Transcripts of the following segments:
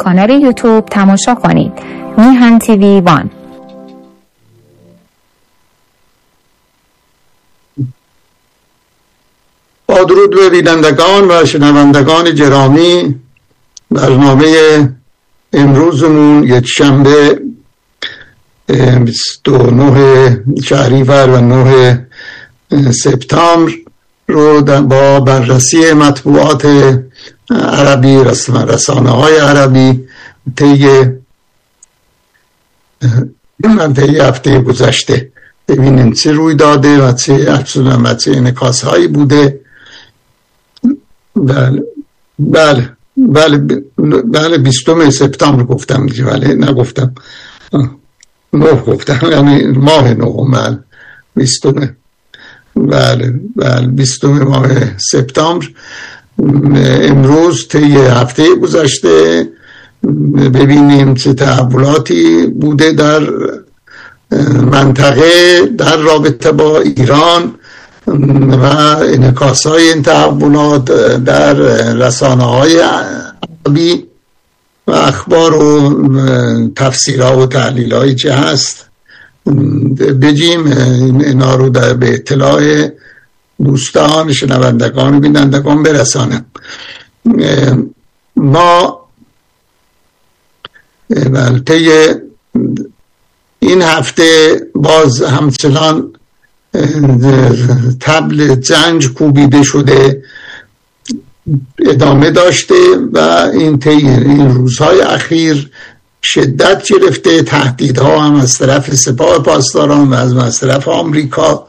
کانال یوتیوب تماشا کنید. میهن تیوی 1. با درود به بینندگان و شنوندگان گرامی، برنامه امروزمون یک شنبه 29 شهریور و 9 سپتامبر رو با بررسی مطبوعات عربی، رسانه های عربی طی هفته گذشته ببینیم چه روی داده و چه انعکاس هایی بوده. بله 20 سپتامبر گفتم دیگه، ولی نگفتم 9 گفتم، یعنی ماه 9. 20 ماه سپتامبر. امروز طی هفته گذشته ببینیم چه تحولاتی بوده در منطقه در رابطه با ایران و انعکاس‌های این تحولات در رسانه‌های عربی و اخبار و تفسیرها و تحلیل‌هایی که هست بگیم، اینا رو به اطلاع دوستان، شنوندگان و بینندگان برسانم. ما طی این هفته باز همچنان طبل زنج کوبیده شده ادامه داشته و این روزهای اخیر شدت گرفته. تهدیدها هم از طرف سپاه پاسداران و از طرف آمریکا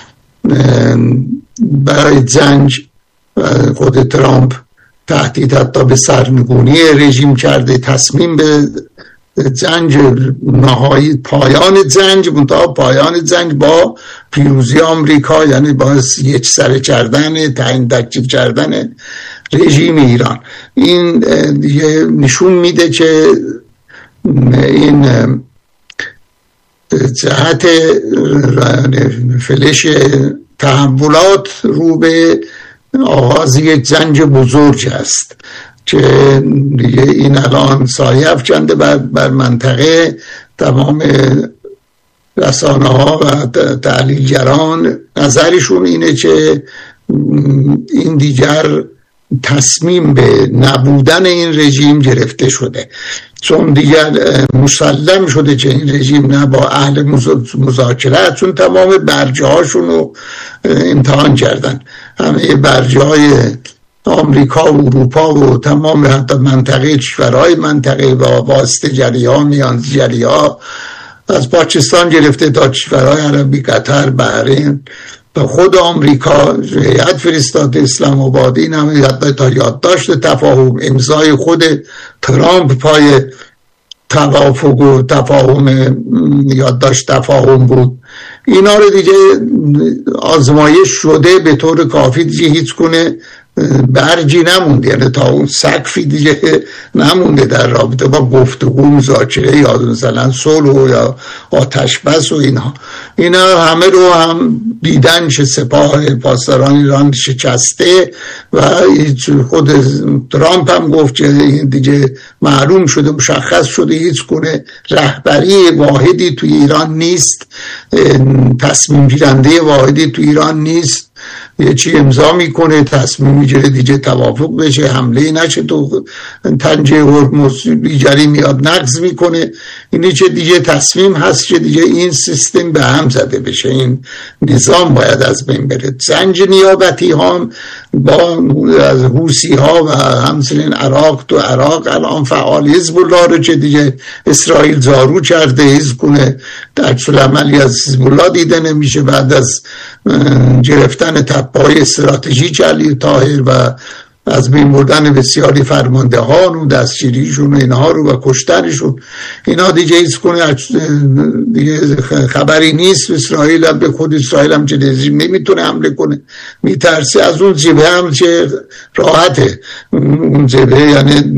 برای زنج، خود ترامپ تهدید حتی به سرنگونی رژیم کرده، تصمیم به زنج نهایی، پایان زنج، منتها پایان زنج با پیروزی آمریکا، یعنی با یک سره کردن، تعیین تکلیف کردن رژیم ایران. این دیگه نشون میده که این جهت فلش تحولات رو به آغاز یک زنج بزرگ است که دیگه این الان سایه افکنده بر منطقه. تمام رسانه ها و تحلیلگران نظرشون اینه که این دیگر تصمیم به نبودن این رژیم گرفته شده، چون دیگر مسلم شده که این رژیم نه با اهل مذاکره، چون تمام برجه هاشون رو امتحان کردن، همه برجه های آمریکا و اروپا و تمام حتی منطقه، کشورهای منطقه و واسطه جری ها، میانزی جری ها، از پاکستان گرفته تا کشورهای عربی، قطر، بحرین و خود آمریکا هیئت فرستاده اسلام آباد، این همه حتی تا یادداشت تفاهم امضای خود ترامپ پای توافق و تفاهم، یادداشت تفاهم بود. اینا رو دیگه آزمایش شده به طور کافی، دیگه هیچ کنه برجی نمونده، یعنی تا اون سقفی دیگه نمونده در رابطه با گفتگو، مذاکره یا مثلا صلح یا آتش بس و اینا همه رو هم دیدن که سپاه پاسداران ایران شکسته و خود ترامپ هم گفت که دیگه معلوم شده، مشخص شده هیچ کنه رهبری واحدی توی ایران نیست، تصمیم گیرنده واحدی توی ایران نیست. یه چی امضا میکنه، تصمیم میگیره دیگه توافق بشه، حمله نشه تو تنجه هرمز، دیگری میاد نقض میکنه. اینی که دیگه تصمیم هست که دیگه این سیستم به هم زده بشه، این نظام باید از بین بره. زنج نیابتی ها با از حوسی ها و همچنین عراق، تو عراق الان فعال، حزب الله رو که دیگه اسرائیل زارو کرده، حزب کنه در چل عملی از حزب الله دیده نمیشه بعد از گرفتن تپه‌های استراتژیک علی طاهر و از بین بردن بسیاری فرمانده ها و دستگیریشون و اینها رو و کشتنشون. اینا دیگه هیچ کنه دیگه خبری نیست. اسرائیل هم به خود اسرائیل هم که رژیم نمیتونه حمله کنه، میترسه از اون جبهه هم که راحته، اون جبهه یعنی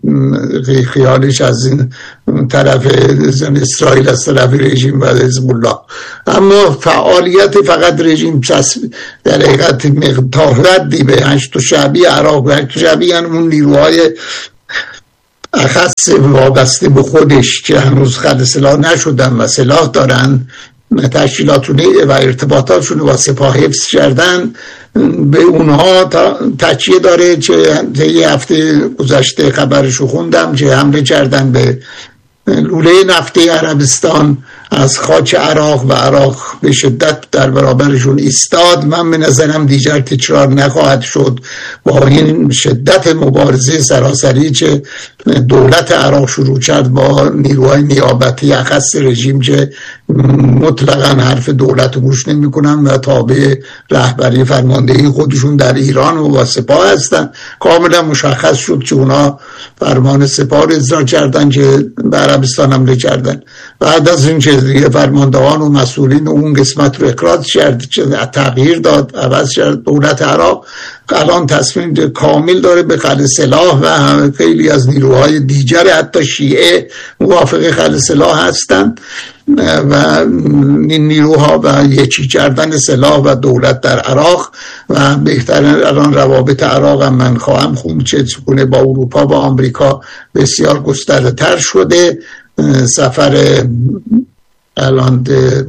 خیالش از این طرف اسرائیل از طرف رژیم و حزب الله. اما فعالیت فقط رژیم در حقیقت مقدار ردی به هشت شعبی عراق و شعبی، یعنی اون نیروهای اخص وابسته به خودش که هنوز خلع سلاح نشدن و سلاح دارن، تشکیلاتونه و ارتباطاتشون با سپاه حفظ کردن، به اونها تکیه داره. چه یه هفته گذشته خبرشو خوندم که حمله کردن به لوله نفتی عربستان از خاک عراق و عراق به شدت در برابرشون ایستاد. من به نظرم دیگر تکرار نخواهد شد با این شدت مبارزه سراسری که دولت عراق شروع کرد با نیروهای نیابتی اخص رژیم که مطلقاً حرف دولت رو گوش نمی کنن و تابع رهبری فرماندهی خودشون در ایران و با سپاه هستن. کاملا مشخص شد که اونا فرمان سپاه رو اجرا کردن که به عربستان حمله کردن. بعد از این که دیگه فرماندهان و مسئولین اون قسمت رو اخراج کرد، تغییر داد، عوض کرد، دولت عراق الان تصمیم کامل داره به خلع سلاح و خیلی از نیروهای دیگر حتی شیعه موافق خلع سلاح هستند و این نیروها و یکی کردن سلاح و دولت در عراق و بهتر الان روابط عراق هم من خواهم خوند چه سکونه با اروپا با آمریکا بسیار گسترده تر شده. سفر الان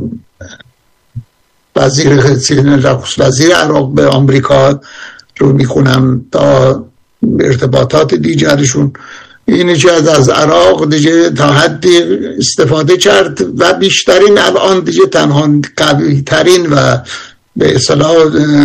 وزیر عراق به آمریکا رو میخونم تا ارتباطات دیگرشون، اینه که از عراق دیگه تا حدی استفاده کرد و بیشترین الان دیگه تنها قوی ترین و به اصطلاح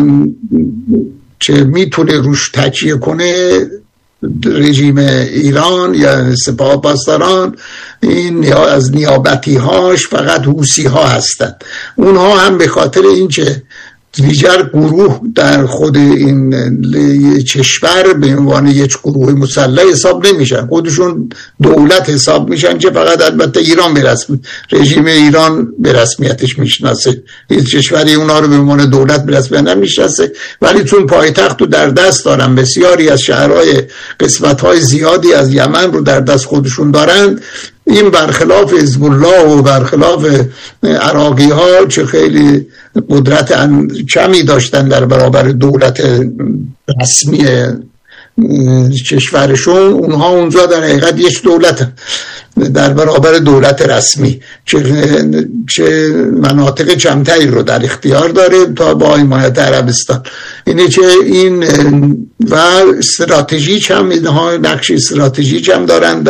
که میتونه روش تکیه کنه رژیم ایران یا سپاه پاسداران، این از نیابتی هاش فقط حوثی ها هستند. اونها هم به خاطر اینکه دیگر گروه در خود این کشور به عنوان یک گروه مسلح حساب نمیشن، خودشون دولت حساب میشن که فقط البته ایران رژیم ایران به رسمیتش میشناسه، هیچ کشوری اونا رو به عنوان دولت به رسمیت نمیشناسه، ولی چون پایتخت رو در دست دارن، بسیاری از شهرهای قسمت‌های زیادی از یمن رو در دست خودشون دارن، این برخلاف حزب الله و برخلاف عراقی ها چه خیلی قدرت کمی داشتن در برابر دولت رسمی کشورشون، اونها اونجا در حقیقت یک دولت در برابر دولت رسمی چه مناطق کمتری رو در اختیار داره تا با حمایت عربستان. اینه که این و استراتژیک هم اینها نقش استراتژیک هم دارند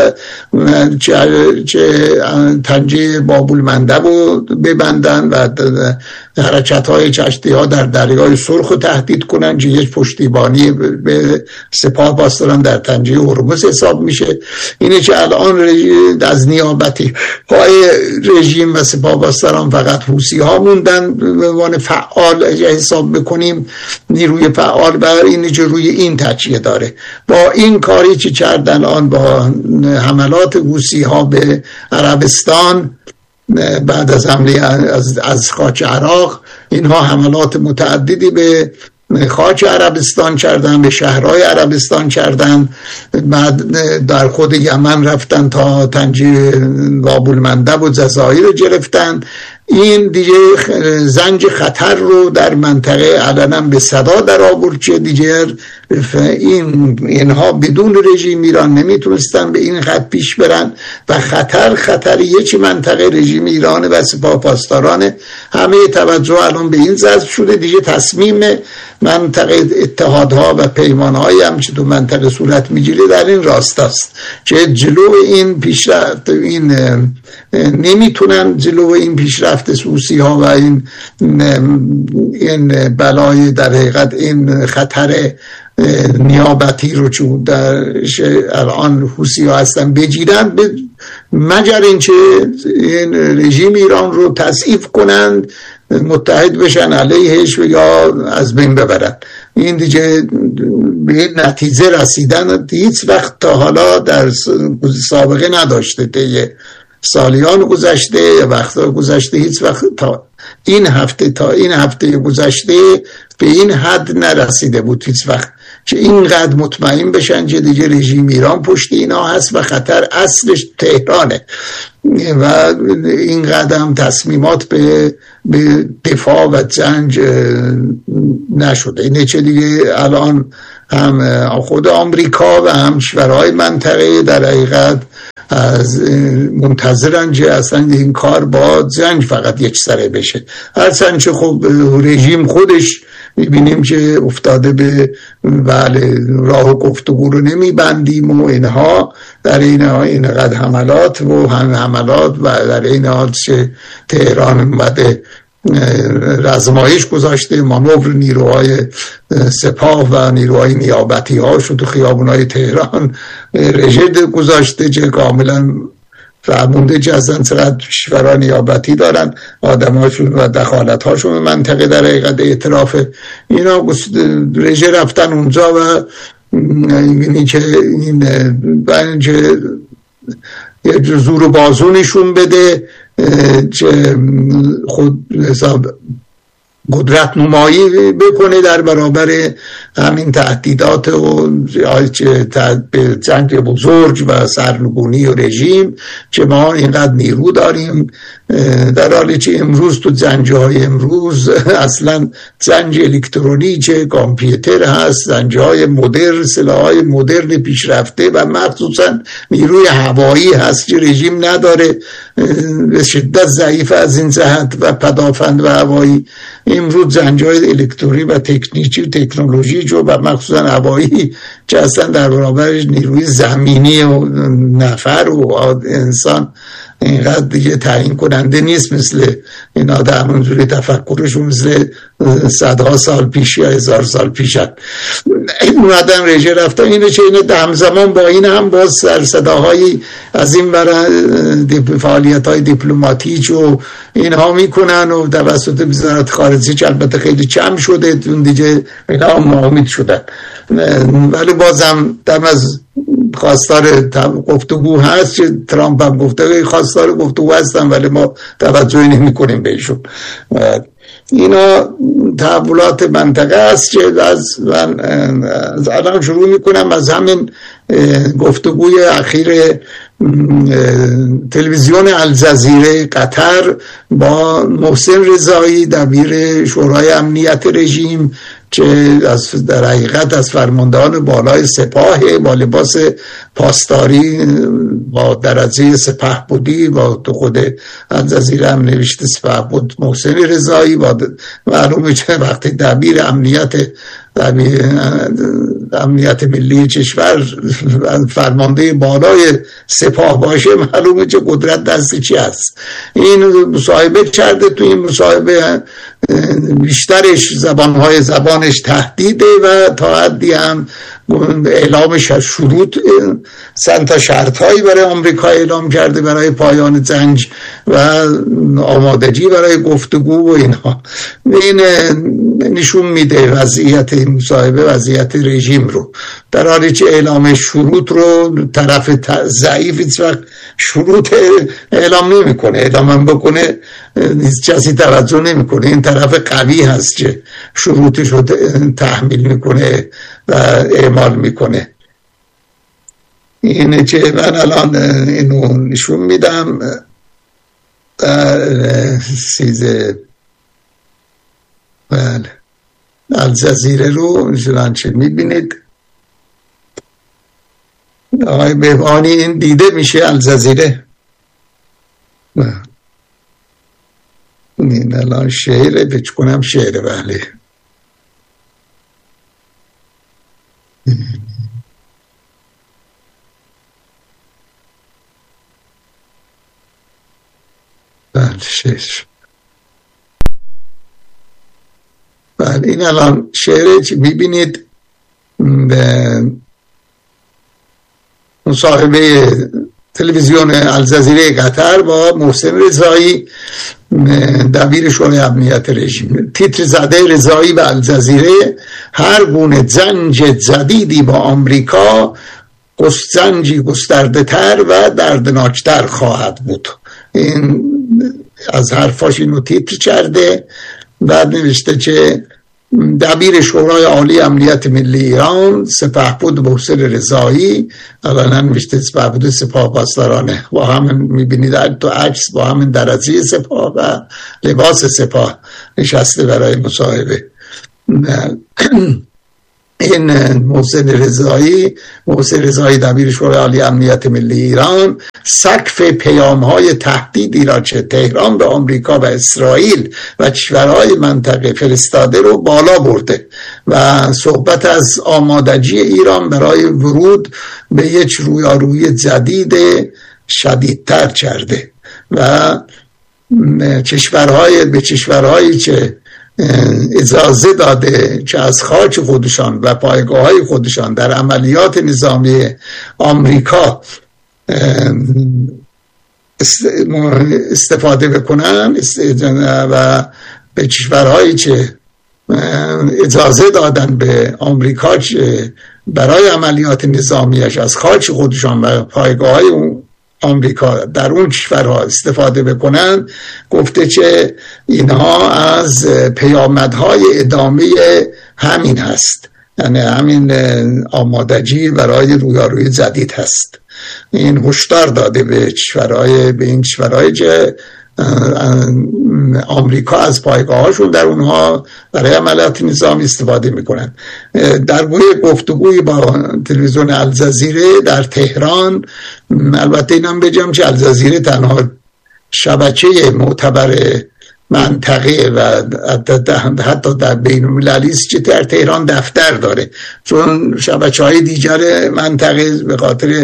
که تنجه بابل مندب رو ببندن و حرکت های کشتی ها در دریای سرخ رو تهدید کنن که یک پشتیبانی به سپاه پاسداران در تنجه هرمز حساب میشه. اینه که الان از نیابتی های رژیم و سپاه پاسداران فقط حوثی ها موندن به عنوان فعال حساب بکنیم، نیروی فعال، و اینه که روی این تکیه داره. با این کاری که کردن آن با حملات حوثی ها به عربستان بعد از حمله از خاک عراق، اینها حملات متعددی به خاک عربستان کردن، به شهرهای عربستان کردن، بعد در خود یمن رفتن تا تنجه بابل مندب و جزایر رو گرفتن. این دیگه زنج خطر رو در منطقه علنا به صدا در آورد که دیگر اینها بدون رژیم ایران نمیتونستن به این خط پیش برن و خطر یکی منطقه رژیم ایران و سپاه پاسداران. همه توجه الان به این جذب شده دیگه، تصمیم منطقه اتحادها و پیمانهای هم که تو منطقه صورت میگیره در این راست است که جلو این پیشرفت این نمیتونن جلو این پیشرفت حوثی ها و این بلای در حقیقت این خطر نیابتی رو که الان حوثی ها هستن بگیرن، مگر اینکه این رژیم ایران رو تضعیف کنند، متحد بشن علیهش و یا از بین ببرن. این دیگه به نتیجه رسیدن هیچ وقت تا حالا در سابقه نداشته، دیگه سالیان گذشته، وقتا گذشته، هیچ وقت تا این هفته گذشته به این حد نرسیده بود هیچ وقت که اینقدر مطمئن بشن که دیگه رژیم ایران پشت اینا هست و خطر اصلش تهرانه و اینقدر هم تصمیمات به دفاع و جنگ نشده. اینه چه دیگه الان هم خود آمریکا و هم کشورهای منطقه در حقیقت از منتظرن که اصلا این کار با جنگ فقط یک سره بشه، هرچند که خب رژیم خودش میبینیم که افتاده به راه گفتگو رو نمیبندیم و اینها، در اینقدر حملات و حملات و در این حال که تهران اومده رزمایش گذاشته، مانور نیروهای سپاه و نیروهای نیابتی هاشو تو خیابونای تهران رژد گذاشته که کاملا فرمونده جزن چقدر کشورها نیابتی دارن، آدماشون و دخالت هاشون به منطقه در حقیقت اعتراف اینا رژه رفتن اونجا و اینی که یه زور و بازو نشون بده که خود قدرت نمایی بکنه در برابر همین تهدیدات و به جنگ بزرگ و سرنگونی و رژیم که ما اینقدر نیرو داریم، در حالی که امروز تو جنگ‌های امروز اصلا جنگ الکترونیک کامپیوتر هست، جنگ‌های مدرن، سلاح‌های مدرن پیشرفته و مخصوصا نیروی هوایی هست که رژیم نداره، به شدت ضعیف از این جهت و پدافند و هوایی. امروز جنگ‌های الکترونیکی و تکنیکی و تکنولوژی جو و مخصوصا هوایی که اصلا در برابرش نیروی زمینی و نفر و انسان اینقدر دیگه تعیین کننده نیست مثل این آدم، اونجوری تفکرشون مثل صدها سال پیش یا 1000 سال پیش هست. این آدم رژه رفتن اینه که اینه همزمان با این هم باز سرصداهایی از این برای فعالیت های دیپلماتیک و اینها میکنن و توسط وزارت خارجه که البته خیلی کم شده اون دیگه اینا هم ناامید شدن، ولی بازم دم از خواستار گفتگو هست که ترامپ هم گفته خواستار گفتگو هستن ولی ما توجهی نمی کنیم بهشون. اینا تحولات منطقه است که از الان شروع میکنم از همین گفتگوی اخیر تلویزیون الجزیره قطر با محسن رضایی دبیر شورای امنیت رژیم که در حقیقت از فرماندهان بالای سپاه با لباس پاسداری با درجه سپهبدی با تو خود الجزیره هم نوشته سپهبد محسن رضایی با معلومه که وقتی دبیر امنیت ملی کشور فرمانده بالای سپاه باشه معلومه که قدرت دست چی هست. این مصاحبه کرده، تو این مصاحبه بیشترش زبانش تهدیده و تا حدی هم اعلامش از شروط چند تا شرطهایی برای آمریکا اعلام کرده برای پایان جنگ و آمادگی برای گفتگو و اینها. این نشون میده وضعیت مصاحبه وضعیت رژیم رو، در حالی که اعلام شروط رو طرف ضعیف هیچ وقت شروط اعلام نمیکنه، اعلام هم بکنه کسی توجه نمیکنه، این طرف قوی هست که شروطش رو تحمیل میکنه و اعمال میکنه. اینه که من الان اینو نشون میدم الجزیره رو مثلا چه میبینید آقای بهبانی این دیده میشه الجزیره. این الان شعره بچ کنم شعره بله بله شعر بله این الان شعره چی میبینید مصاحبه تلویزیون الجزیره قطر با محسن رضایی دبیر شورای امنیت رژیم. تیتر زده رضایی و الجزیره: هر گونه جنگ جدیدی با آمریکا جنگی گسترده تر و دردناکتر خواهد بود. این از حرفاش اینو تیتر کرده. بعد نوشته که دبیر شورای عالی امنیت ملی ایران سپهبد محسن رضایی، الان نوشته سپهبد سپاه پاسدارانه، با هم میبینید تو عکس با هم درجه سپاه و لباس سپاه نشسته برای مصاحبه. این محسن رضایی دبیر شورای عالی امنیت ملی ایران سقف پیام‌های تهدیدی را چه تهران به آمریکا و اسرائیل و کشورهای منطقه فرستاده رو بالا برده و صحبت از آمادگی ایران برای ورود به یک رویارویی جدید شدیدتر کرده و کشورهایی که اجازه داده که از خاک خودشان و پایگاه‌های خودشان در عملیات نظامی آمریکا استفاده بکنن و به کشورهایی که اجازه دادن به آمریکا که برای عملیات نظامیش از خاک خودشان و پایگاه‌های آمریکا در اون کشورها استفاده بکنن، گفته که اینها از پیامدهای ادامه همین هست، یعنی همین آمادگی برای رویارویی جدید هست. این هشدار داده به این کشورهای که آمریکا از پایگاهاشون در اونها برای عملیات نظامی استفاده میکنن. در گفتگوی با تلویزیون الجزیره در تهران، البته اینم بگم که الجزیره تنها شبکه معتبر منطقه و حتی در بین المللی است که در تهران دفتر داره، چون شبکه‌های دیگر منطقه به خاطر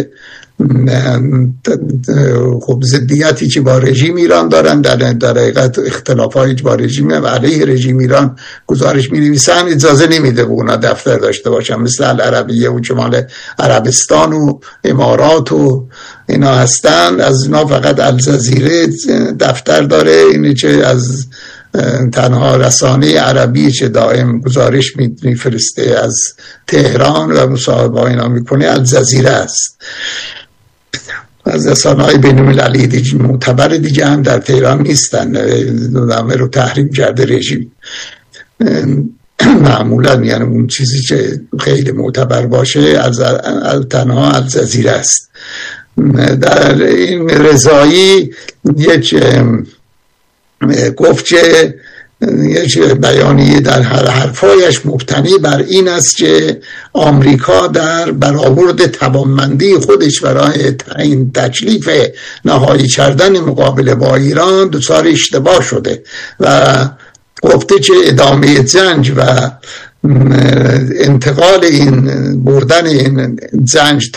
خب ضدیتی که با رژیم ایران دارن، در حقیقت اختلافایی که با رژیم و علیه رژیم ایران گزارش می‌نویسن، اجازه نمیده به اونا دفتر داشته باشن، مثل العربیه و شمال عربستان و امارات و اینا هستن. از اینا فقط الجزیره دفتر داره، اینه که از تنها رسانه عربی که دائم گزارش میفرسته از تهران و مصاحبه اینا میکنه الجزیره است. از رسانه‌های بین‌المللی دیگه معتبر دیگه هم در تهران نیستن، همه رو تحریم کرده رژیم معمولا، یعنی اون چیزی که خیلی معتبر باشه از تنها الجزیره است. در این رضایی گفت که یک بیانیه در هر حرفایش مبتنی بر این است که آمریکا در برآورد توانمندی خودش برای تعیین تکلیف نهایی کردن مقابله با ایران دچار اشتباه شده و گفته که ادامه جنگ و انتقال بردن این جنگ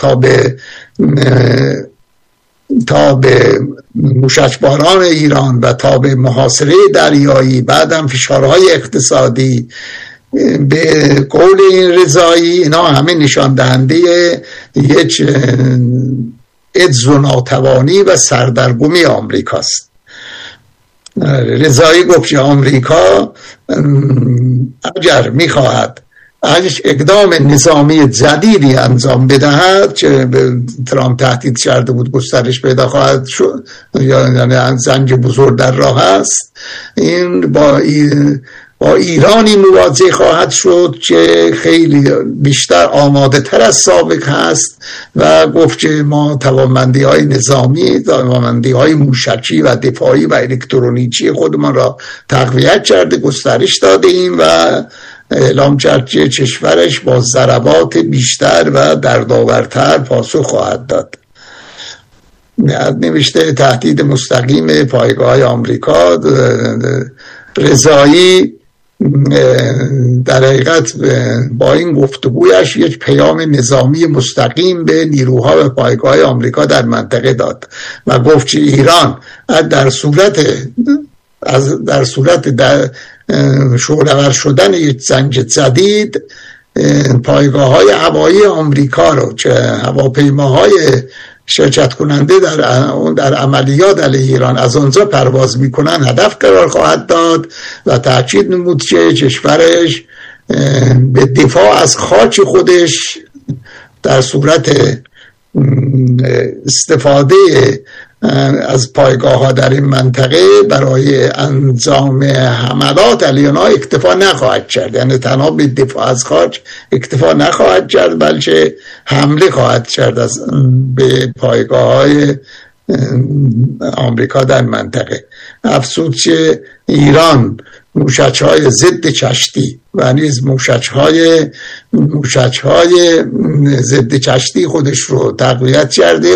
تا به موشکباران ایران و تا به محاصره دریایی، بعدم فشارهای اقتصادی، به قول این رضایی اینا همه نشان دهنده یک عجز و ناتوانی و سردرگمی آمریکاست. رضایی گفت که آمریکا اگر میخواهد اقدام نظامی جدیدی انجام بدهد که به ترامپ تهدید کرده بود گسترش پیدا خواهد شد، یعنی زنگ بزرگ در راه است، این با ایرانی مواجه خواهد شد که خیلی بیشتر آماده تر از سابق هست و گفت که ما توانمندی های نظامی، توانمندی های موشکی و دفاعی و الکترونیکی خودمان را تقویت کرده، گسترش داده ایم و اعلام کرد که کشورش با ضربات بیشتر و دردآورتر پاسخ خواهد داد. نوشته تهدید مستقیم پایگاه آمریکا. رضایی در حقیقت با این گفتگویش یک پیام نظامی مستقیم به نیروها و پایگاه آمریکا در منطقه داد و گفت که ایران در صورت شعله‌ور شدن یک جنگ جدید پایگاه‌های هوایی آمریکا رو که هواپیماهای شرکت کننده در عملیات علیه ایران از آنجا پرواز میکنن هدف قرار خواهد داد و تاکید نمود که کشورش به دفاع از خاک خودش در صورت استفاده از پایگاه ها در این منطقه برای انجام حملات علیه آنها اکتفا نخواهد کرد. یعنی تنها به دفاع از خاک اکتفا نخواهد کرد، بلکه حمله خواهد کرد به پایگاه های آمریکا در منطقه. افزود که ایران موشک‌های ضد کشتی و نیز موشک‌های ضد کشتی خودش رو تقویت کرده،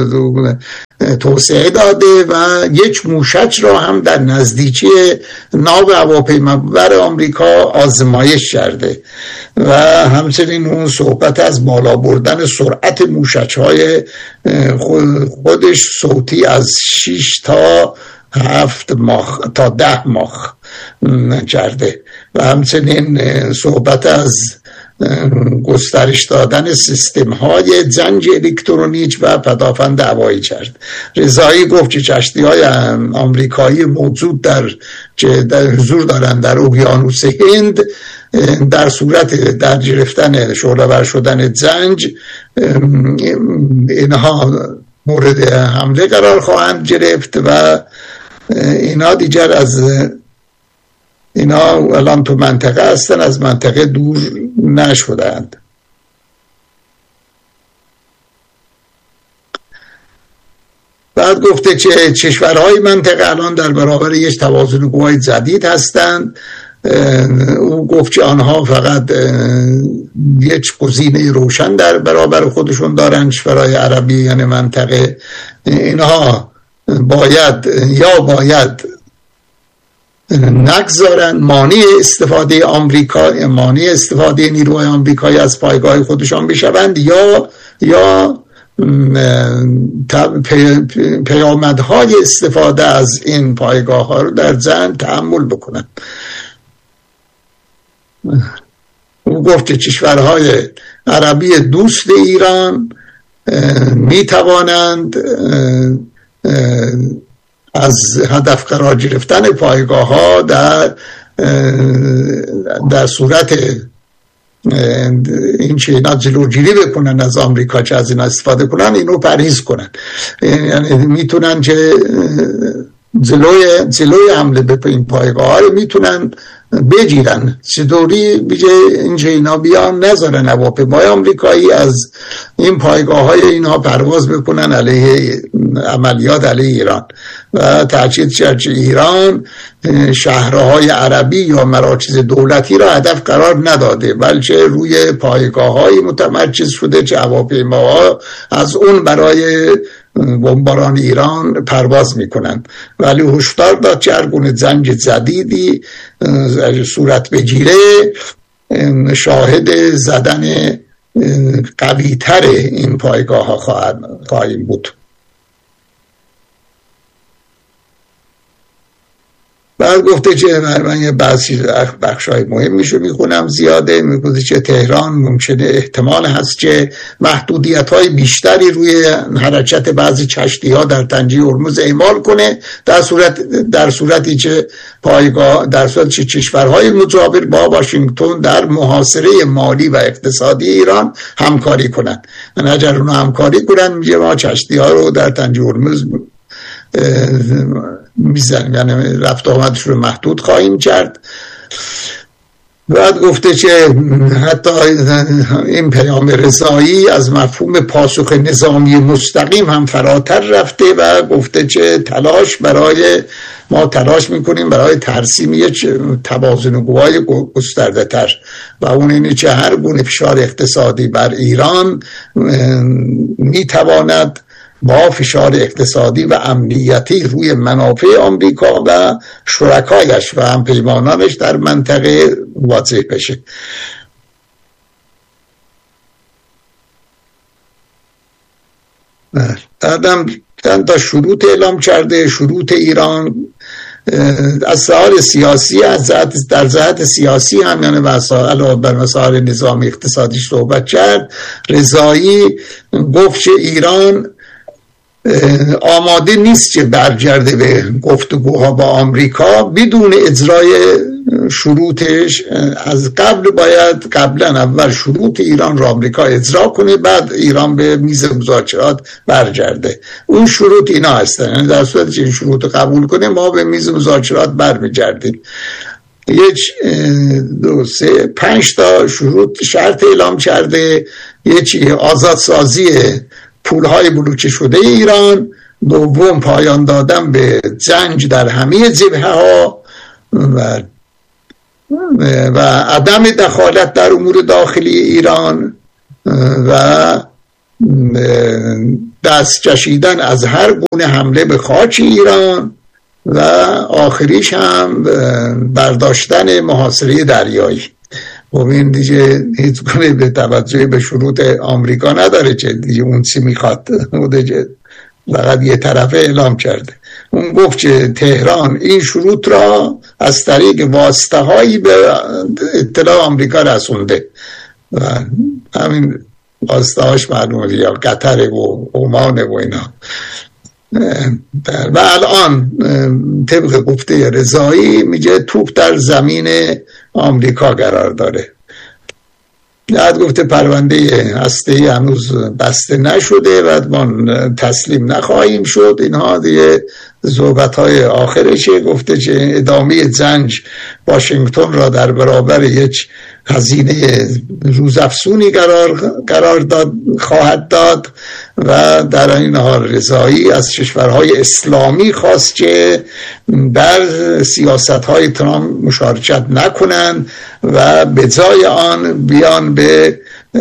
توسعه داده و یک موشک را هم در نزدیکی ناو هواپیمابر آمریکا آزمایش کرده و همچنین اون صحبت از بالا بردن سرعت موشک‌های خودش صوتی از 6 تا 7 ماخ تا 10 ماخ کرده و همچنین صحبت از گسترش دادن سیستم های جنگ الکترونیک و پدافند هوایی کرد. رضایی گفت که کشتی های آمریکایی موجود در حضور دارند در اقیانوس هند در صورت در گرفتن شعله‌ور شدن جنگ اینها مورد حمله قرار خواهند گرفت و اینا دیگر از اینا الان تو منطقه هستن، از منطقه دور نشدند. بعد گفته که کشورهای منطقه الان در برابر یک توازن‌گوهای جدید هستند. او گفت که آنها فقط یک گزینه روشن در برابر خودشون دارن، کشورهای عربی یعنی منطقه. اینها باید نگذارن مانع استفاده نیروهای آمریکایی از پایگاه خودشان بشوند یا پیامدهای استفاده از این پایگاه ها رو در جنگ تحمل بکنند. او گفت که کشورهای عربی دوست ایران می توانند از هدف قرار گرفتن پایگاه ها در صورت این که اینا جلوگیری بکنن از آمریکا که از اینا استفاده کنن، اینو پرهیز کنن. یعنی میتونن که جلوی حمله به این پایگاه ها رو میتونن بگیرن. چطوری بگه اینجا اینا بیان نذارن هواپیمای آمریکایی از این پایگاه های اینها پرواز بکنن علیه عملیات علیه ایران و تاکید کرد که ایران شهرهای عربی یا مراکز دولتی را هدف قرار نداده، بلکه روی پایگاه های متمرکز شده که هواپیماها از اون برای بمباران ایران پرواز میکنن. ولی هشدار داد که هر گونه جنگ جدیدی صورت بگیره شاهد زدن قوی‌تر این پایگاه ها خواهیم بود. بعد گفته که من یه بعضی بخشای مهمیشو میخونم زیاده. میگه که تهران ممکنه احتمال هست که محدودیت‌های بیشتری روی حرکت بعضی کشتی‌ها در تنگه هرمز اعمال کنه در صورتی که کشورهای مجاور با واشنگتن در محاصره مالی و اقتصادی ایران همکاری کنند. من اگر اونها همکاری کنن میگه ما کشتی‌ها رو در تنگه هرمز میزنیم، یعنی رفت آمدش رو محدود خواهیم کرد. بعد گفته که حتی این پیام رضایی از مفهوم پاسخ نظامی مستقیم هم فراتر رفته و گفته که ما تلاش میکنیم برای ترسیم یک توازن‌گوهای گسترده تر و اون اینه که هر گونه فشار اقتصادی بر ایران میتواند با فشار اقتصادی و امنیتی روی منافع آمریکا و شرکایش و همپیمانانش در منطقه واضح بشه. بعدم تا شروط اعلام کرده. شروط ایران از لحاظ سیاسی در جهت سیاسی هم، یعنی بر مسائل نظامی اقتصادی صحبت کرد. رضایی گفت که ایران آماده نیست که برگرده به گفتگوها با آمریکا بدون اجرای شروطش از قبل باید قبلا اول شروط ایران را آمریکا اجرا کنه، بعد ایران به میز مذاکرات برگرده. اون شروط اینا هستن، یعنی در صورتی که این شروط قبول کنه ما به میز مذاکرات برمیگردیم. 1 2 3 5 تا شروط شرط اعلام کرده. یکی آزادسازی پولهای بلوکه شده ایران، دوم پایان دادن به جنگ در همه جبهه‌ها و عدم دخالت در امور داخلی ایران و دست کشیدن از هر گونه حمله به خاک ایران و آخریش هم برداشتن محاصره دریایی. خب این دیگه هیچ گونه به توجه به شروط آمریکا نداره که دیگه اون چی میخواد، فقط یه طرفه اعلام کرده. اون گفت که تهران این شروط را از طریق واسطه هایی به اطلاع آمریکا رسونده و همین واسطه هاش معلومه یا قطر و عمان و اینا. و الان طبق گفته رضایی میگه توپ در زمین آمریکا قرار داره. یاد گفته پرونده هسته‌ای هنوز بسته نشده و ما تسلیم نخواهیم شد. اینها دیگه صحبت‌های آخرشه. گفته که ادامه جنگ واشنگتن را در برابر یک هزینه روزافزونی قرار داد خواهد داد و در این حال رضایی از کشورهای اسلامی خواست که در سیاست‌های ترامپ مشارکت نکنند و به جای آن بیان به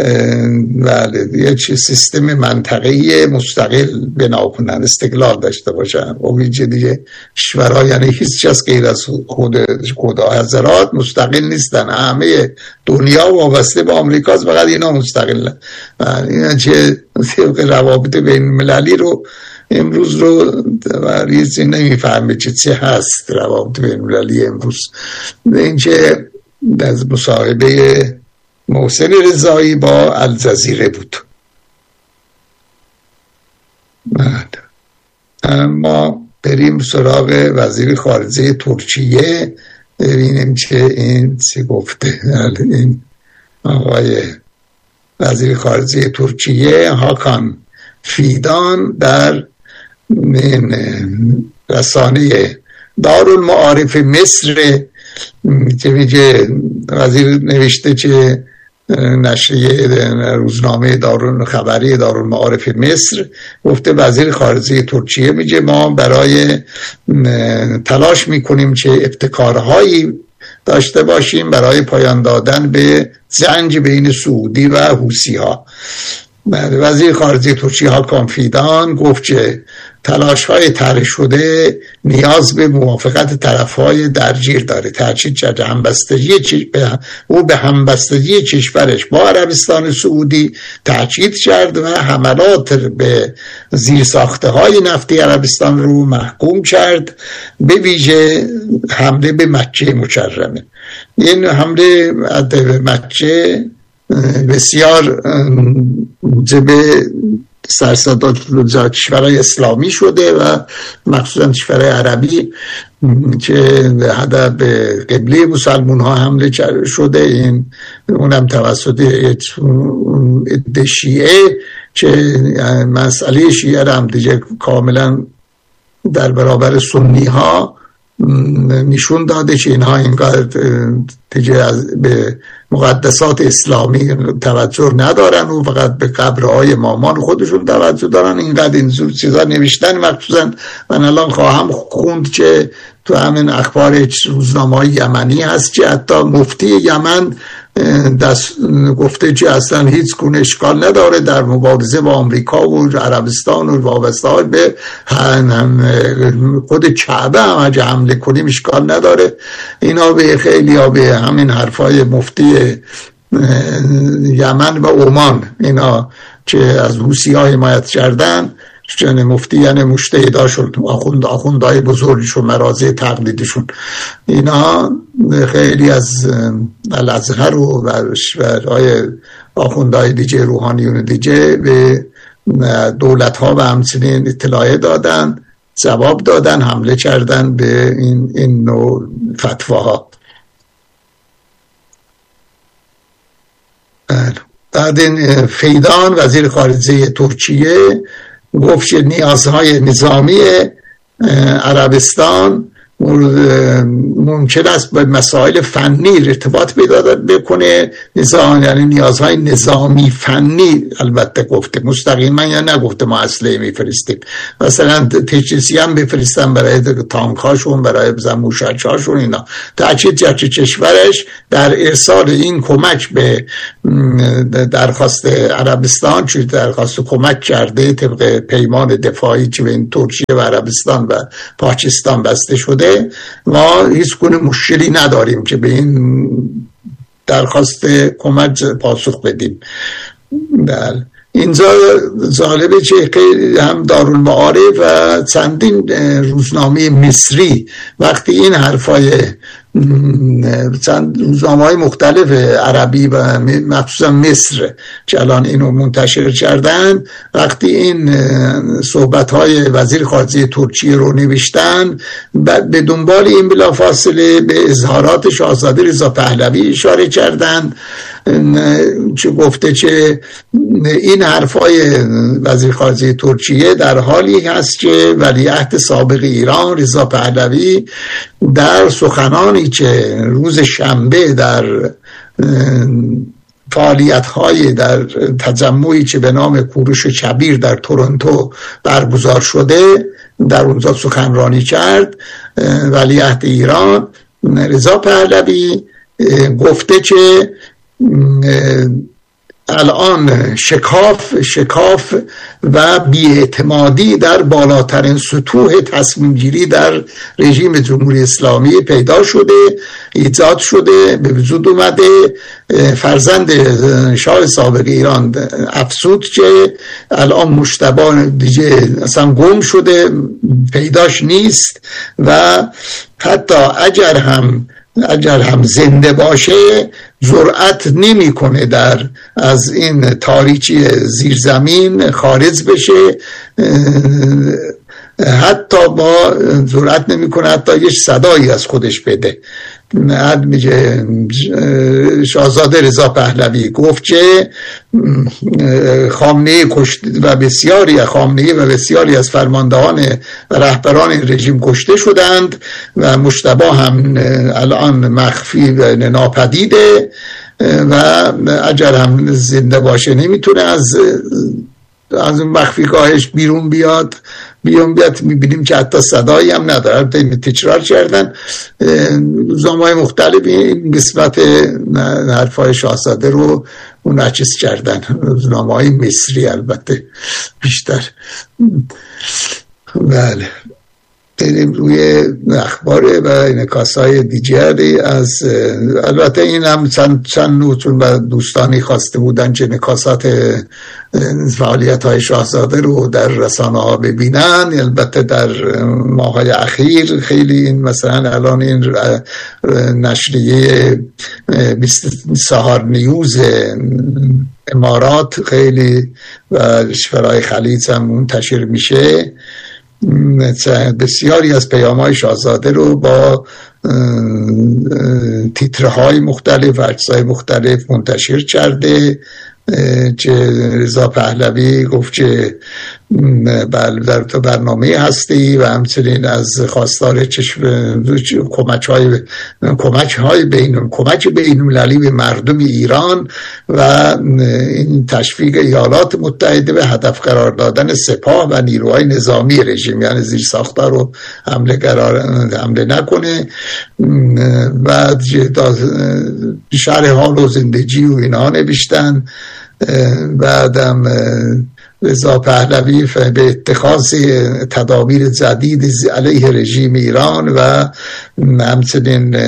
یک سیستم منطقه‌ای مستقل بنا کنند، استقلال داشته باشند. و دیگه کشورها یعنی هیچ کس غیر از خود حضرات مستقل نیستن، همه دنیا وابسته به آمریکاست، فقط اینا مستقلن. اینا چه طبق روابط بین المللی رو امروز رو ریزی نمیفهمه چه هست روابط بین المللی امروز. این که از مصاحبه محسن رضایی با الجزیره بود. ما بریم سراغ وزیر خارجه ترکیه ببینیم که این چی گفته. این آقای وزیر خارجه ترکیه هاکان فیدان در رسانه دارالمعارف مصر که میگه وزیر نوشته که نشریه روزنامه خبری دارالمعارف مصر گفته وزیر خارجه ترکیه میگه ما برای تلاش میکنیم که ابتکارهایی داشته باشیم برای پایان دادن به جنگ بین سعودی و حوثی ها. وزیر خارجه ترکیه هاکان فیدان گفت که تلاش‌های طرح شده نیاز به موافقت طرف‌های درگیر داره. تاکید کرد او به همبستگی کشورش با عربستان سعودی تاکید کرد و حملات به زیرساخته‌های نفتی عربستان رو محکوم کرد، به ویژه حمله به مکه مکرمه. این حمله به مکه بسیار موجب سرصدا کشورهای اسلامی شده و مخصوصا کشورهای عربی که هدف به قبله مسلمان ها حمله شده. این اونم توسط شیعه که مسئله شیعه را هم دیگه کاملا در برابر سنی ها نشون داده که اینها اینقدر دیگه به مقدسات اسلامی توجه ندارن و فقط به قبرهای مامان خودشون توجه دارن. اینقدر این زور چیزا نوشتن. مخصوصا من الان خواهم خوند که تو همین اخبار روزنامه‌های یمنی هست که حتی مفتی یمن گفته که اصلا هیچ گونه اشکال نداره در مبارزه با آمریکا و عربستان و وابسته به خود کعبه هم اگه حمله کنیم اشکال نداره. اینا به خیلی ها به همین حرفای مفتی یمن و عمان اینا که از حوثی‌ها حمایت کردن، چون مفتی یعنی مجتهداشون آخوندهای بزرگشون مراجع تقلیدشون، اینا خیلی از الازهر و آخوندهای دیگه روحانیون دیگه به دولت‌ها و همچنین اطلاعیه دادن، جواب دادن، حمله کردن به این نوع فتواها. بعد این فیدان وزیر خارجه ترکیه گفت که نیازهای نظامی عربستان ممکن است به مسائل فنی ارتباط پیدا بکنه، یعنی نیازهای نظامی فنی. البته گفته مستقیما یا نگفته ما اسلحه میفرستیم، مثلا تجهیزی هم بفرستن برای تانک هاشون، برای موشک هاشون، اینا. تاکید کرد که کشورش در ارسال این کمک به درخواست عربستان، چون درخواست کمک کرده طبق پیمان دفاعی که بین ترکیه و عربستان و پاکستان بسته شده، ما هیچ گونه مشکلی نداریم که به این درخواست کمک پاسخ بدیم. اینجا جالبه که هم دارالمعارف و چندین روزنامه مصری وقتی این حرفای چند روزنامه‌های مختلف عربی و مخصوصا مصر که الان اینو منتشر کردن، وقتی این صحبت‌های وزیر خارجه ترکیه رو نوشتن، بعد به دنبال این بلافاصله به اظهارات شاهزاده رضا پهلوی اشاره کردن که گفته که این حرفای وزیر خارجه ترکیه در حالی هست که ولیعهد سابق ایران رضا پهلوی در سخنانی که روز شنبه در فعالیت‌های در تجمعی که به نام کوروش کبیر در تورنتو برگزار شده در اونجا سخنرانی کرد، ولیعهد ایران رضا پهلوی گفته که الان شکاف و بی‌اعتمادی در بالاترین سطوح تصمیم گیری در رژیم جمهوری اسلامی پیدا شده، ایجاد شده، به وجود اومده. فرزند شاه سابق ایران افسود که الان مجتبی دیگه اصلا گم شده، پیداش نیست و حتی اگر هم زنده باشه جرأت نمیکنه از این تاریکی زیرزمین خارج بشه، حتی با جرأت نمیکنه حتی یه صدایی از خودش بده. میگه شاهزاده رضا پهلوی گفت که خامنه‌ای و بسیاری از فرماندهان و رهبران رژیم کشته شدند و مجتبی هم الان مخفی و ناپدیده و اگر هم زنده باشه نمیتونه از مخفیگاهش بیرون بیاد. میبینیم که حتی صدایی هم نداره. تکرار کردن روزنامه‌های مختلف این قسمت حرفای شاهزاده رو منعکس کردن، روزنامه‌های مصری البته بیشتر. بله، بریم روی اخبار و انعکاس‌های دیگری از البته این هم چند نوتون و دوستانی خواسته بودن که انعکاسات فعالیت‌های شاهزاده رو در رسانه‌ها ببینن. البته در ماه‌های اخیر خیلی این مثلا الان این نشریه 24 نیوز امارات خیلی و کشورهای خلیج هم منتشر میشه، بسیاری از پیام‌های شاهزاده رو با تیترهای مختلف و عکس‌های مختلف منتشر کرده که رضا پهلوی گفت که در تو برنامه هستی و همچنین از خواستار کمک بین‌المللی به مردم ایران و این تشویق ایالات متحده به هدف قرار دادن سپاه و نیروهای نظامی رژیم، یعنی زیر ساختار رو حمله نکنه و شرح حال و زندگی و اینا نوشتن. بعدم رضا پهلوی به اتخاذ تدابیر جدید علیه رژیم ایران و همچنین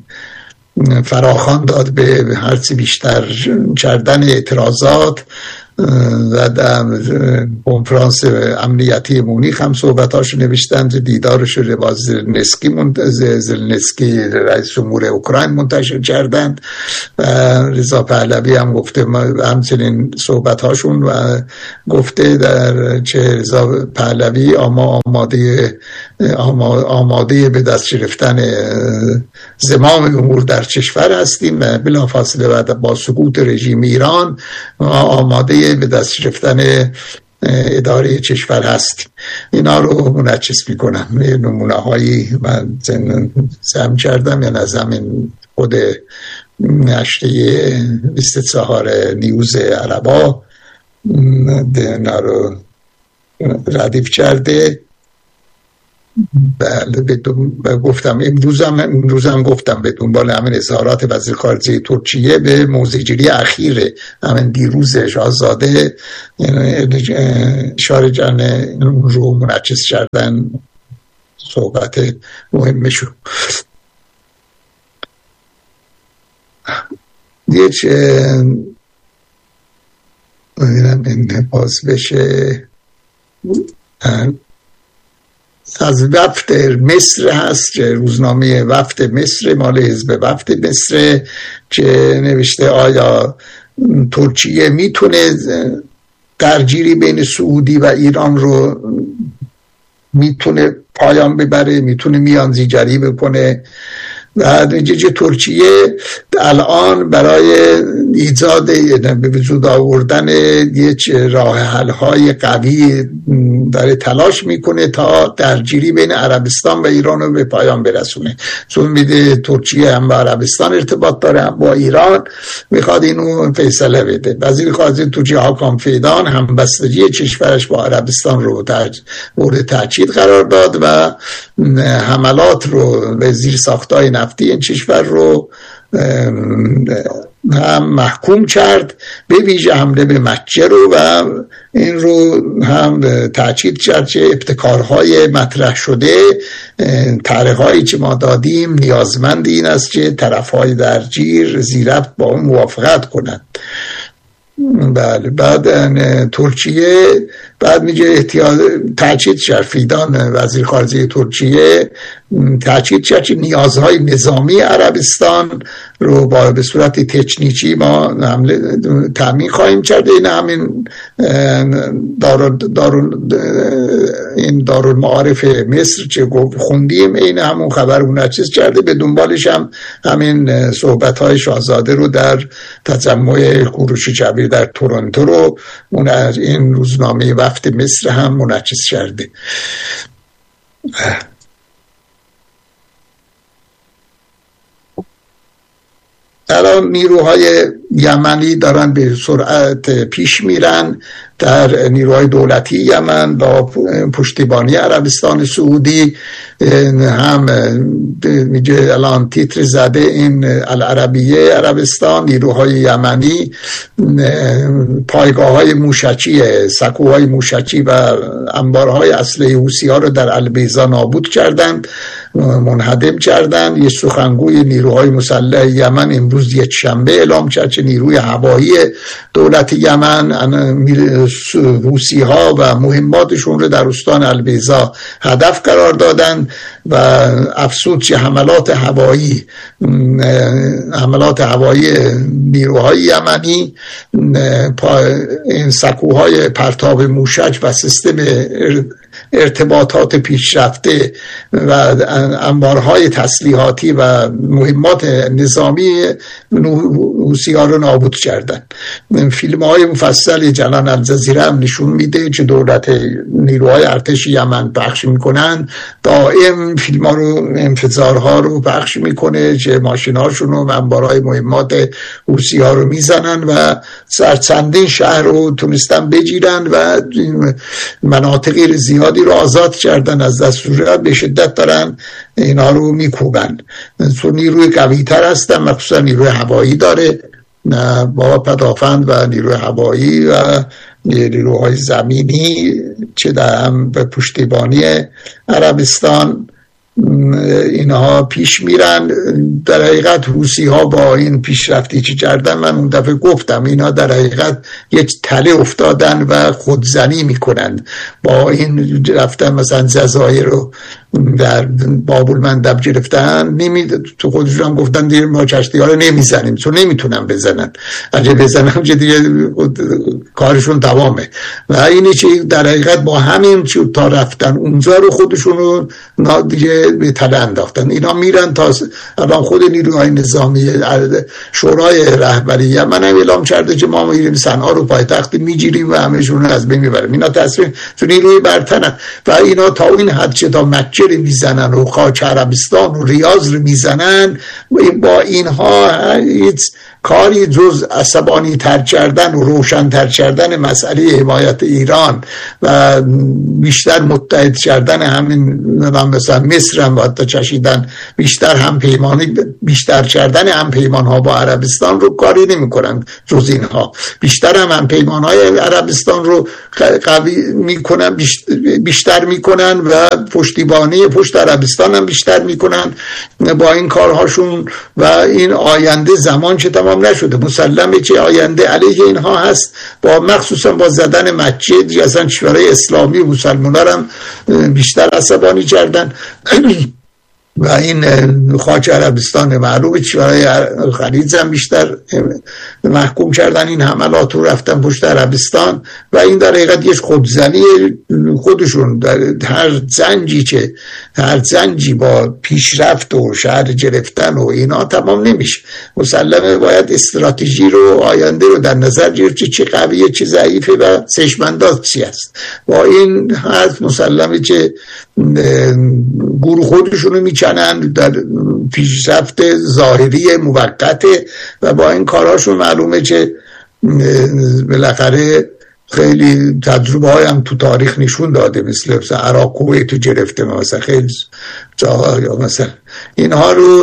فراخوان داد به هرچی بیشتر کردن اعتراضات و در کنفرانس امنیتی مونیخ هم صحبتاشو نوشتند، دیدارش رو با زلنسکی رئیس جمهور اوکراین منتشر کردند و رضا پهلوی هم گفته همچنین صحبتاشون و گفته در چه رضا پهلوی آماده به دست گرفتن زمام امور در کشور هستیم و بلافاصله بعد با سقوط رژیم ایران آماده به دست گرفتن اداره کشور هستیم. اینا رو منعکس میکنم. نمونه هایی من سهم کردم یا از همین خود نشریه 24 نیوز عربا اینا رو ردیف کرده. بله گفتم امروزم گفتم به دنبال همین اظهارات وزیر خارجه ترکیه به موضع‌گیری اخیر همین دیروز شاهزاده اشاره کردن رو منعکس کردن صحبت مهمشو. یه این باز بشه از وفد مصر هست که روزنامه وفد مصر مال حزب وفد مصر که نوشته آیا ترکیه میتونه درگیری بین سعودی و ایران رو میتونه پایان ببره، میتونه میانجیگری بکنه. و ترکیه الان برای ایجاد به وجود آوردن یک راه حل های قوی داره تلاش میکنه تا درگیری بین عربستان و ایران رو به پایان برسونه. چون میده ترکیه هم با عربستان ارتباط داره هم با ایران، میخواد اینو فیصله بده. وزیر خارجه ترکیه هاکان فیدان هم بستگی کشورش با عربستان رو مورد تاکید قرار داد و حملات رو به زیر ساختای نفتی این کشور رو هم محکوم کرد، به ویژه حمله به مکه رو، و این رو هم تاکید کرد که ابتکارهای مطرح شده، طرح‌هایی که ما دادیم نیازمند این است که طرف‌های درگیر زیربط با اون موافقت کنند. بله. بعد ترکیه بعد میگه تاکید کرد فیدان وزیر خارجه ترکیه تاکید کرد که نیازهای نظامی عربستان رو به صورت تکنیکی ما تامین خواهیم کرد. این همین دارالمعارف مصر که خوندیم این همون خبر منعکس کرده. به دنبالش هم همین صحبت‌های شاهزاده رو در تجمع کوروش کبیر در تورنتو رو این روزنامه وفد مصر هم منعکس کرده. الان نیروهای یمنی دارن به سرعت پیش میرن در نیروهای دولتی یمن با پشتیبانی عربستان سعودی. هم میگه الان تیتر زده این العربیه عربستان، نیروهای یمنی پایگاه‌های موشکی، سکوهای موشکی و انبارهای اسلحه حوثی‌ها رو در البیضا نابود کردند، منهدم کردند. یه سخنگوی نیروهای مسلح یمن امروز یک شنبه اعلام کرد که نیروی هوایی دولت یمن حوثی‌ها و مهماتشون رو در استان البیضا هدف قرار دادن و افزود که حملات هوایی نیروهای یمنی این سکوهای پرتاب موشک و سیستم ارتباطات پیشرفته و انبارهای تسلیحاتی و مهمات نظامی حوثی‌ها رو نابود کردن. فیلم‌های مفصلی جلان الجزیره هم نشون میده که دولت نیروهای ارتش یمن پخش میکنن، دائم فیلم‌ها رو انفجارها رو پخش میکنه که ماشین‌هاشون و انبارهای مهمات حوثی‌ها رو میزنن و چندین شهر رو تونستن بگیرن و مناطقی زیادی رو آزاد کردن از دستور. به شدت دارن اینا رو میکوبن. چون نیروی قوی تر هستن، مخصوصا نیروی هوایی داره با پدافند و نیروی هوایی و نیروهای زمینی که در هم به پشتیبانی عربستان اینها پیش میرن. در حقیقت حوثی ها با این پیشرفتی که کردن، من اون دفعه گفتم اینا در حقیقت یک تله افتادن و خودزنی میکنن. با این رفتن مثلا جزایر رو در باب المندب گرفتن، تو خودشون هم گفتن دیگه ما کشتی ها رو نمیزنیم، چون نمیتونن بزنن، اگه بزنم که دیگه کارشون تمامه. و اینی که در حقیقت با همین تا رفتن اونجا رو خودشون رو دیگه به تله انداختن. اینا میرن تا الان خود نیروهای نظامی شورای رهبری من هم اعلام کرده که ما میریم صنعا رو پایتخت میگیریم و همشون رو از بین میبریم. اینا تصمیم تو نیروی برترن و اینا تا این حد که تا مکه رو میزنن و خاک عربستان و ریاض رو میزنن. با اینها هیچ کاری جز عصبانی تر کردن و روشن تر کردن مسئله حمایت ایران و بیشتر متحد کردن همین مثلا مصر هم حتی چشیدن بیشتر هم پیمانی بیشتر کردن هم پیمان ها با عربستان رو کاری نمی کنن. جز اینها بیشتر هم پیمان های عربستان رو قوی میکنن، بیشتر میکنن و پشتیبانی پشت عربستان هم بیشتر میکنن با این کارهاشون. و این آینده زمان که تمام نشده، مسلمه که آینده علیه اینها هست، با مخصوصا با زدن مکه دیگه اصلا کشورهای اسلامی و مسلمان هم بیشتر عصبانی کردن و این خاک عربستان معلومه کشورهای خلیج هم بیشتر محکوم کردن این حملات رو، رفتن پشت عربستان و این در حقیقت یک خودزنی خودشون در هر زنجی با پیشرفت و شهر گرفتن و اینا تمام نمیشه. مسلمه باید استراتژی رو آینده رو در نظر گرفت که چه قویه چه ضعیفه و چشم‌انداز چی است. با این حرف مسلمه که گروه خودشون رو میکنن در پیشرفت ظاهری موقت و با این کارهاشون معلومه که بالاخره خیلی تجربه هایم تو تاریخ نشون داده، مثل عراق کویت گرفته مثلا خیلی جاها، یا مثلا اینها رو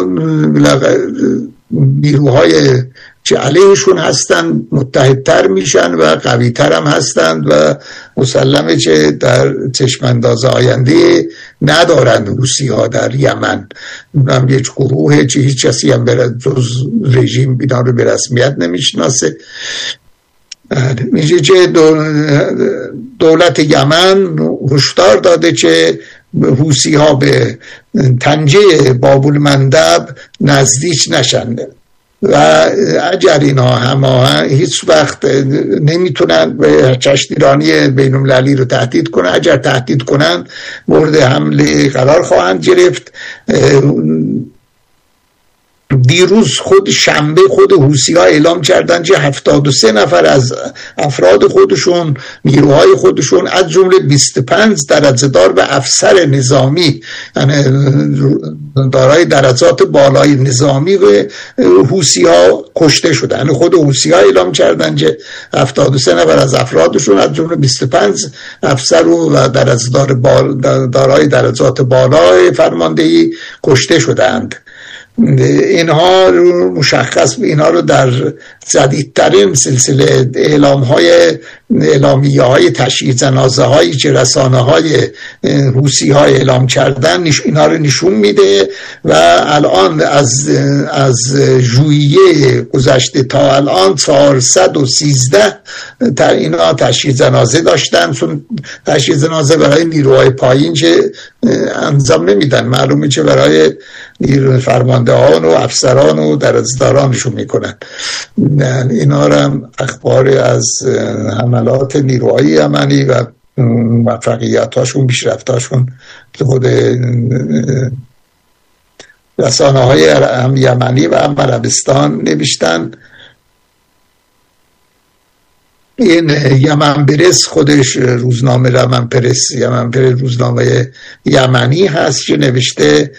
نیروهای که علیهشون هستن متحدتر میشن و قویتر هم هستند و مسلمه که در چشمانداز آینده ندارن حوثی ها در یمن. هم یک گروه که هیچ کسی هم جز رژیم بینا رو به رسمیت نمیشناسه. میگه که دولت یمن هشدار داده که حوثی ها به طنجه باب المندب نزدیک نشن و اگر اینا هماهنگ هیچ وقت نمیتونن کشتیرانی بین‌المللی رو تهدید کنن. اگر تهدید کنن مورد حمله قرار خواهند گرفت. دیروز شنبه خود حوثی‌ها اعلام کردن که 73 نفر از افراد خودشون، نیروهای خودشون، از جمله 25 درجه‌دار و افسر نظامی، یعنی دارای درجات بالای نظامی و حوثی‌ها کشته شدن. یعنی خود حوثی‌ها اعلام کردن که 73 نفر از افرادشون از جمله 25 افسر و درجه‌دار دارای درجات بالای فرماندهی کشته شدند. اینها رو مشخص، اینها رو در جدیدترین سلسله اعلامیه های تشییع جنازه هایی که رسانه های حوثی ها اعلام کردن اینها رو نشون میده. و الان از ژوئیه گذشته تا الان 413 اینا تشییع جنازه داشتن، چون تشییع جنازه برای نیروهای پایین که انجام نمیدن، معلومه که برای نیروی فرماندهان و افسران و درجه‌دارانشون میکنن. اینا هم اخبار از حملات نیروهای یمنی و موفقیتاشون، پیشرفتاشون خود رسانه های هم یمنی و هم عربستان نوشتن. این یمن پرس خودش روزنامه یمن پرس روزنامه یمنی هست که نوشته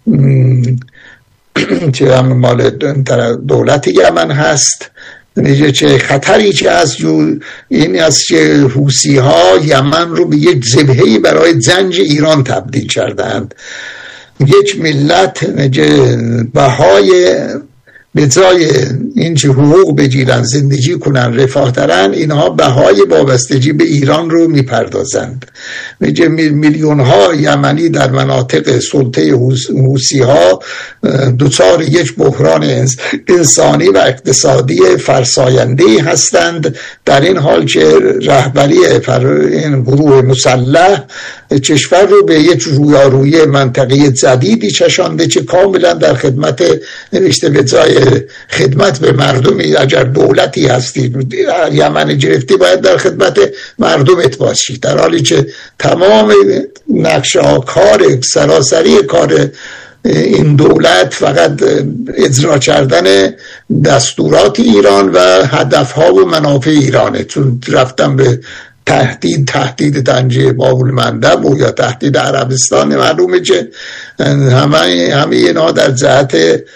که هم مال دولت یمن هست، میگه که خطری که از این است که حوثی ها یمن رو به یک جبهه‌ای برای جنگ ایران تبدیل کردند. یک ملت بهای به جای این چه حقوق بگیرن، زندگی کنن، رفاه ترن، اینها بهای وابستگی به ایران رو میپردازند. میلیون ها یمنی در مناطق سلطه حوثی ها دچار یک بحران انسانی و اقتصادی فرساینده هستند، در این حال که رهبری این گروه مسلح کشور رو به یک رویارویی منطقی جدیدی چشانده که کاملا در خدمت، نوشته به جای خدمت به مردمی، اگر دولتی هستی یمن گرفتی باید در خدمت مردمت باشی، در حالی که تمام نقشه کار سراسری کار این دولت فقط اجرا کردن دستورات ایران و هدفها و منافع ایرانه. چون رفتن به تهدید تنجیه بابالمندب و یا تهدید عربستان، معلومه که همه اینا در جهت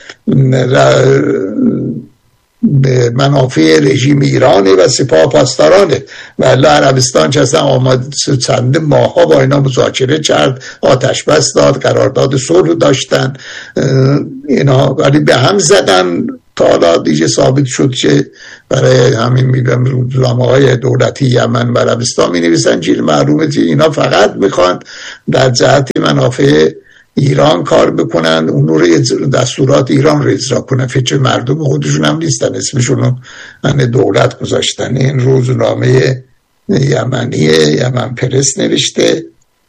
منافع رژیم ایرانه و سپاه پاسدارانه. ولی عربستان که اصلا آمد چند ماها با اینا مذاکره کرد، آتش بس داد، قرارداد صلح داشتن، اینا ولی به هم زدن. تا حالا دیگه ثابت شد که برای همین میگم روزنامه‌های دولتی یمن و عربستان می‌نویسن که معلومه که اینا فقط میخوان در جهت منافع ایران کار بکنن، اون رو دستورات ایران رو اجرا کنن، فکر مردم خودشون هم نیستن، اسمشون رو دولت گذاشتن. این روزنامه یمنی یمن پرس نوشته.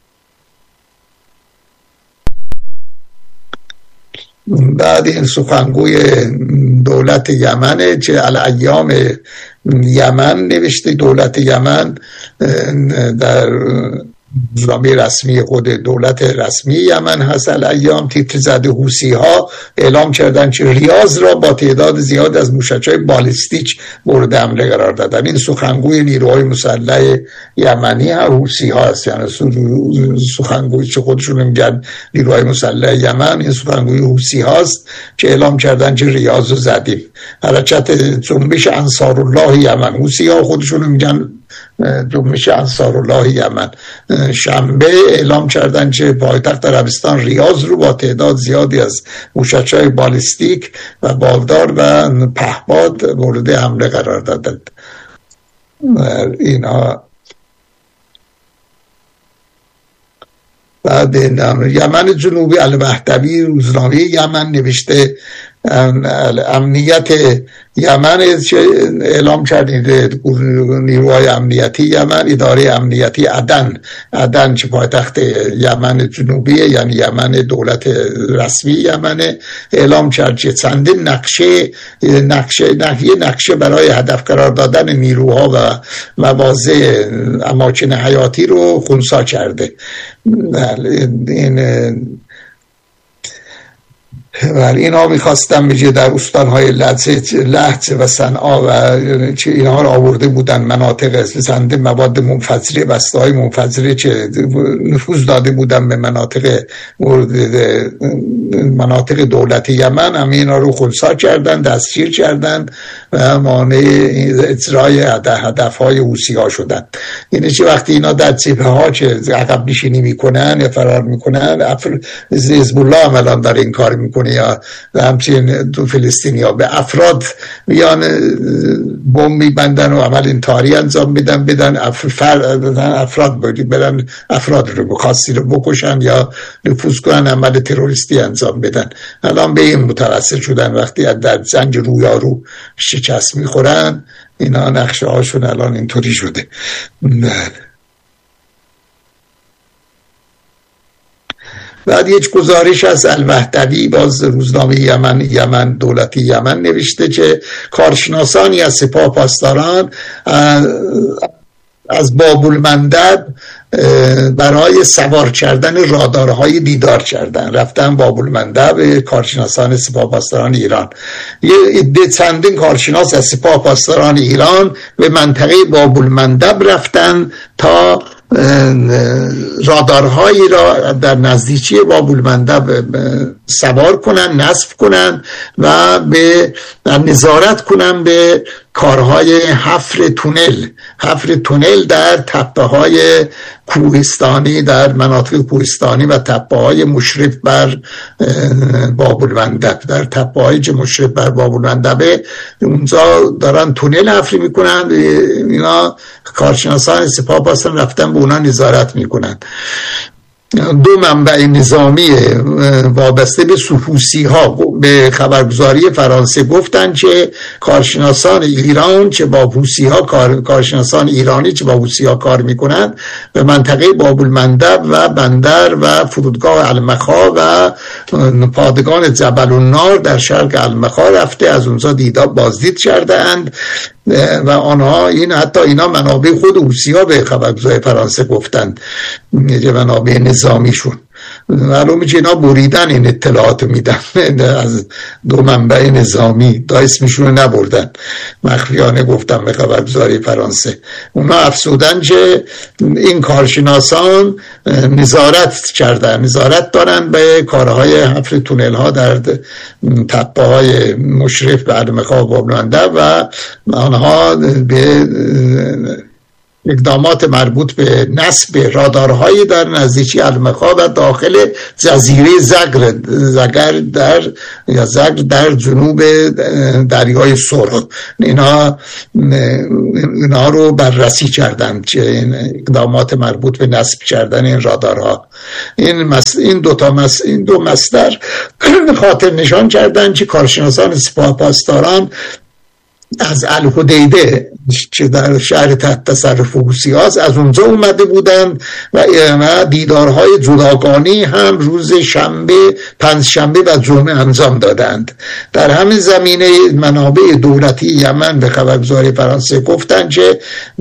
بعد این سخنگوی دولت یمنه که الایام یمن نوشته، دولت یمن در روزنامه رسمی خود دولت رسمی یمن هست الایام تیتر زده حوثی ها اعلام کردن که ریاض را با تعداد زیاد از موشک‌های بالستیک مورد حمله قرار دادن. این سخنگوی نیروهای مسلح یمنی حوثی ها هست، یعنی سخنگوی که خودشون میگن نیروهای مسلح یمن، این سخنگوی حوثی هاست که اعلام کردن که ریاض رو زدیم. حرکت جنبش انصارالله یمن، حوثی ها خودشون میگن جنبش انصارالله یمن، شنبه اعلام کردن که پایتخت عربستان ریاض رو با تعداد زیادی از موشک‌های بالستیک و بالدار و پهپاد مورد حمله قرار دادند. اینا بعد یمن جنوبی المهدوی روزنامه یمن نوشته امنیت یمن اعلام کردید نیروهای امنیتی یمن، اداره امنیتی عدن که پایتخت یمن جنوبی یعنی یمن دولت رسمی یمن، اعلام کرد که چندین نقشه برای هدف قرار دادن نیروها و مواضع اماکن حیاتی رو خنثی کرده. ولی اینا میخواستن میگه در استانهای لهج و صنعا و اینها رو آورده بودن مناطق زنده مواد منفجره، بسته‌های منفجره که نفوذ داده بودن به مناطق دولت یمن، همه اینا رو خنثی کردن، دستگیر کردن و مانع اجرای هدفهای حوثی ها شدن. یعنی چه وقتی اینا در جبهه ها که عقب نشینی میکنن یا فرار میکنن، حزب الله عملا در این کار میکنه یا همچنین تو فلسطینی ها به افراد میان بمب میبندن و عمل انتحاری انجام بدن افراد برن افراد رو بخواستی رو بکشن یا نفوذ کنن، عمل تروریستی انجام بدن. الان به این متوسل شدن وقتی در جنگ رویارو شکست میخورن، اینا نقشه هاشون الان اینطوری شده. بعد یک گزارش از المهدوی باز روزنامه یمن دولتی یمن نوشته که کارشناسانی از سپاه پاسداران از بابالمندب برای سوار کردن رادارهای دیدار کردن رفتن بابالمندب. کارشناسان سپاه پاسداران ایران، یه عده چندین کارشناس از سپاه پاسداران ایران به منطقه بابالمندب رفتن تا رادارهایی را در نزدیکی بابالمندب سوار کنن، نصب کنن و به نظارت کنن به کارهای حفر تونل در تپه های کوهستانی، در مناطق کوهستانی و تپه های مشرف بر بابالمندب، در تپه های که مشرف بر بابالمندب اونجا دارن تونل حفر میکنن. اینا کارشناسان سپاه هستن، رفتن به اونا نظارت میکنن. دو منبع نظامی وابسته به سوفوسی ها به خبرگزاری فرانسه گفتن که کارشناسان ایران چه با حوثی ها کارشناسان ایرانی چه با حوثی ها کار میکنن به منطقه بابالمندب و بندر و فرودگاه المخا و پادگان جبل النار در شرق المخا رفته، از اونجا بازدید کرده اند و آنها حتی اینا منابع خود حوثی ها به خبرگزاری فرانسه گفتند، منابع نظامیشون. معلومه که اینا بریدن این اطلاعات میدن از دو منبع نظامی، دا اسمشون رو نبردن، مخفیانه گفتن به خبرگزاری فرانسه. اونا افسودن که این کارشناسان نظارت دارن به کارهای حفر تونل ها در تپه های مشرف به المخا و بابالمندب و آنها به اقدامات مربوط به نصب رادارهایی در نزدیکی المخا و داخل جزیره زگر در جنوب دریای سرخ اینا رو بررسی کردن که این اقدامات مربوط به نصب کردن این رادارها. این دو مصدر خاطر نشان کردن که کارشناسان سپاه پاسداران از الحدیده که در شهر تحت تصرف حوثی هاست از اونجا اومده بودن و دیدارهای جداگانه هم روز شنبه، پنجشنبه و جمعه انجام دادند. در همین زمینه منابع دولتی یمن به خبرگزاری فرانسه گفتند که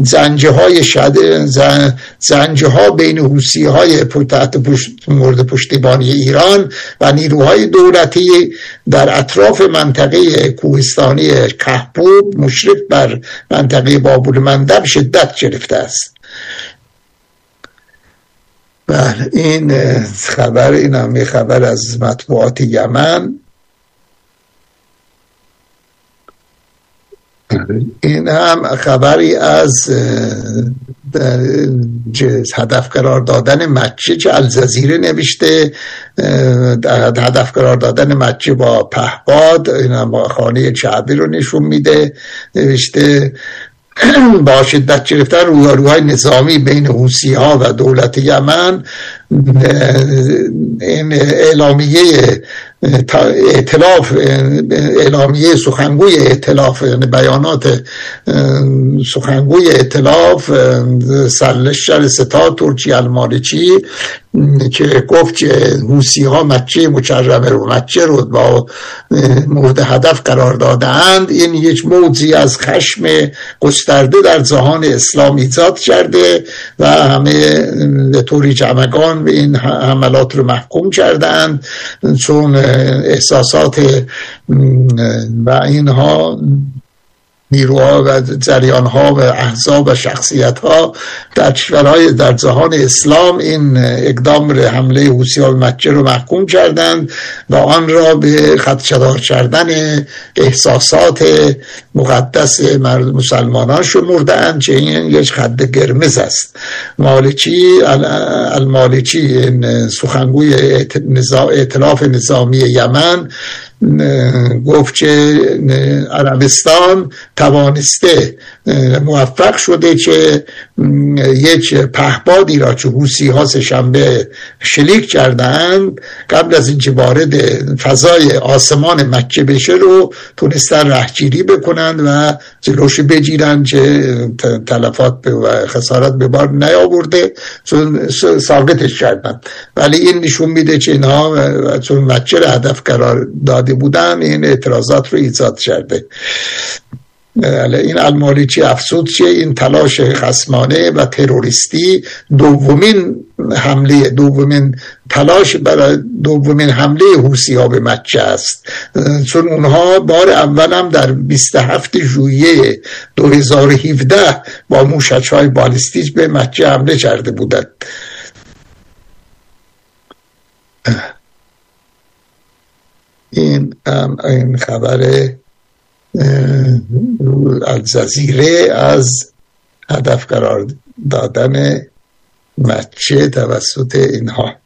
زنجه ها بین حوثی های مورد پشتیبانی ایران و نیروهای دولتی در اطراف منطقه کوهستانی کهبوب مشرف بر منطقه بابالمندب شدت گرفته است. بله، این هم خبر از مطبوعات یمن. این هم خبری از هدف قرار دادن مچه که الجزیره نوشته، هدف قرار دادن مچه با پهپاد، این هم خانه کعبه رو نشون میده. نوشته با شدت گرفتن رویاروهای نظامی بین حوثی ها و دولت یمن. این اعلامیه سخنگوی ائتلاف، بیانات سخنگوی ائتلاف سرلشکر ستاد ترکی المالکی که گفت که حوثی ها مچه مکرمه رو با مورد هدف قرار دادند، این یک موجی از خشم گسترده در جهان اسلام ایجاد کرده و همه به طوری جمعگان به این حملات رو محکوم کردند، چون احساسات و اینها نیروها و جریانها و احزاب و شخصیتها در کشورهای در جهان اسلام این اقدام حمله حوثی‌ها به مکه رو محکوم کردند و آن را به خدشه‌دار کردن احساسات مقدس مسلمانان شمردند که این یک خط قرمز است. المالکی سخنگوی ائتلاف نظامی یمن گفت که عربستان توانسته موفق شده که یک پهپادی را که حوثی ها سه‌شنبه شلیک کردند قبل از اینکه وارد فضای آسمان مکه بشه رو تونستن رهگیری بکنند و جلوش بگیرند که تلفات و خسارت به بار نیاورده، چون ساقطش کردند. ولی این نشون میده که اینها چون مکه را هدف قرار داده بودن این اعتراضات رو ایجاد کرده. این المالکی افسود که این تلاش خصمانه و تروریستی دومین حمله حوثی ها به مکه است، چون اونها بار اول هم در 27 ژوئیه 2017 با موشک‌های بالستیک به مکه حمله کرده بودند. این خبر الجزیره از هدف قرار دادن مچه توسط اینها.